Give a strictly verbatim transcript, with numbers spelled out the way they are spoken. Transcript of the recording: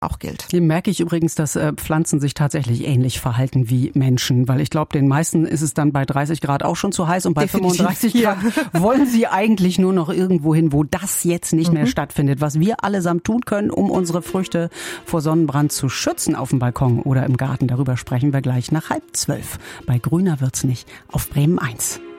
auch gilt. Hier merke ich übrigens, dass äh, Pflanzen sich tatsächlich ähnlich verhalten wie Menschen, weil ich glaube, den meisten ist es dann bei dreißig Grad auch schon zu heiß und bei Definitiv. fünfunddreißig Grad wollen sie eigentlich nur noch irgendwo hin, wo das jetzt nicht mhm. mehr stattfindet. Was wir allesamt tun können, um unsere Früchte vor Sonnenbrand zu schützen auf dem Balkon oder im Garten, darüber sprechen wir gleich nach halb zwölf. Bei Grüner wird's nicht auf Bremen eins.